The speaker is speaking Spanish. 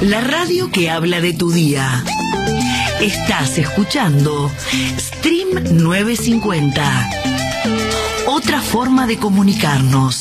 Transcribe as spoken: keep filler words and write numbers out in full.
La radio que habla de tu día. Estás escuchando Stream novecientos cincuenta. Otra forma de comunicarnos.